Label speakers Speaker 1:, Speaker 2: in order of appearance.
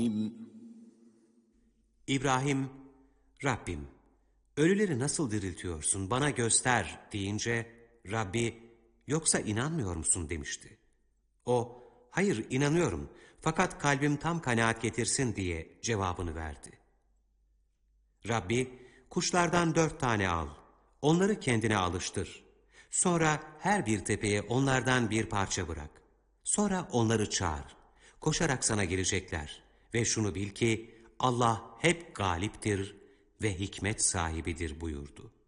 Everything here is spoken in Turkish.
Speaker 1: İbrahim, Rabbim, ölüleri nasıl diriltiyorsun, bana göster deyince, Rabbi, yoksa inanmıyor musun demişti. O, hayır inanıyorum fakat kalbim tam kanaat getirsin diye cevabını verdi. Rabbi, kuşlardan 4 tane al, onları kendine alıştır. Sonra her bir tepeye onlardan bir parça bırak. Sonra onları çağır, koşarak sana gelecekler. Ve şunu bil ki Allah hep galiptir ve hikmet sahibidir buyurdu.